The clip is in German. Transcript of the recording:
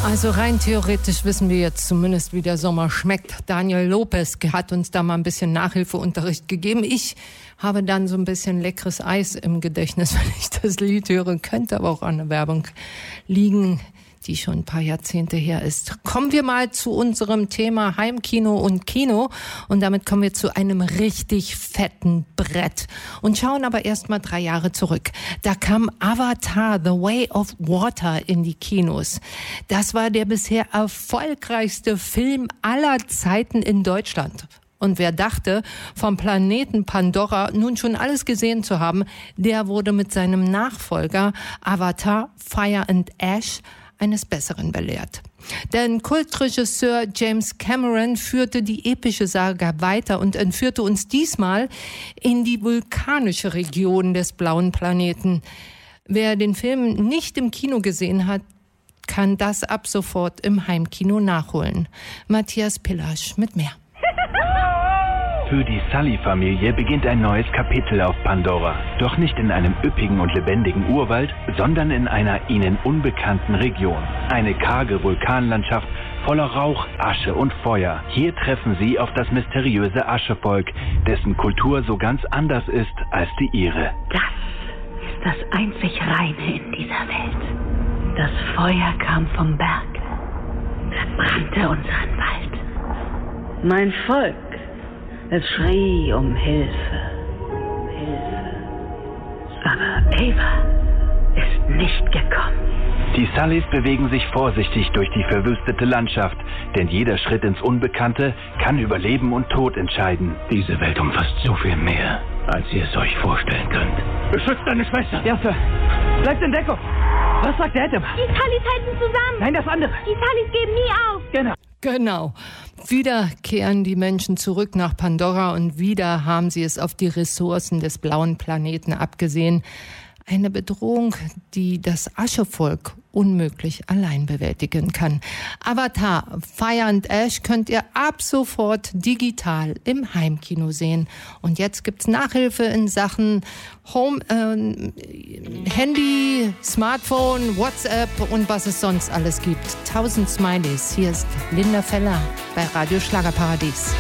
Also rein theoretisch wissen wir jetzt zumindest, wie der Sommer schmeckt. Daniel Lopez hat uns da mal ein bisschen Nachhilfeunterricht gegeben. Ich habe dann so ein bisschen leckeres Eis im Gedächtnis, wenn ich das Lied höre. Könnte aber auch an der Werbung liegen, die schon ein paar Jahrzehnte her ist. Kommen wir mal zu unserem Thema Heimkino und Kino. Und damit kommen wir zu einem richtig fetten Brett. Und schauen aber erst mal 3 Jahre zurück. Da kam Avatar, The Way of Water in die Kinos. Das war der bisher erfolgreichste Film aller Zeiten in Deutschland. Und wer dachte, vom Planeten Pandora nun schon alles gesehen zu haben, der wurde mit seinem Nachfolger Avatar, Fire and Ash eines Besseren belehrt. Denn Kultregisseur James Cameron führte die epische Saga weiter und entführte uns diesmal in die vulkanische Region des blauen Planeten. Wer den Film nicht im Kino gesehen hat, kann das ab sofort im Heimkino nachholen. Matthias Pillasch mit mehr. Für die Sully-Familie beginnt ein neues Kapitel auf Pandora. Doch nicht in einem üppigen und lebendigen Urwald, sondern in einer ihnen unbekannten Region. Eine karge Vulkanlandschaft voller Rauch, Asche und Feuer. Hier treffen sie auf das mysteriöse Aschevolk, dessen Kultur so ganz anders ist als die ihre. Das ist das einzig Reine in dieser Welt. Das Feuer kam vom Berg, verbrannte unseren Wald. Mein Volk, es schrie um Hilfe. Aber Ava ist nicht gekommen. Die Sullys bewegen sich vorsichtig durch die verwüstete Landschaft, denn jeder Schritt ins Unbekannte kann über Leben und Tod entscheiden. Diese Welt umfasst so viel mehr, als ihr es euch vorstellen könnt. Beschützt deine Schwester! Ja, Sir. Bleibt in Deckung! Was sagt der Adam? Die Sullys halten zusammen! Nein, das andere! Die Sullys geben nie auf! Genau. Wieder kehren die Menschen zurück nach Pandora und wieder haben sie es auf die Ressourcen des blauen Planeten abgesehen. Eine Bedrohung, die das Aschevolk unmöglich allein bewältigen kann. Avatar, Fire and Ash könnt ihr ab sofort digital im Heimkino sehen. Und jetzt gibt's Nachhilfe in Sachen Home, Handy, Smartphone, WhatsApp und was es sonst alles gibt. 1000 Smileys. Hier ist Linda Feller bei Radio Schlagerparadies.